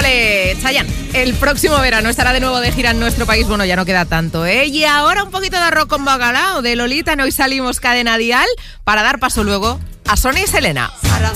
Ole, Chayanne, el próximo verano estará de nuevo de gira en nuestro país. Bueno, ya no queda tanto, ¿eh? Y ahora un poquito de arroz con bacalao de Lolita. Hoy salimos Cadena Dial para dar paso luego a Sonia y Selena.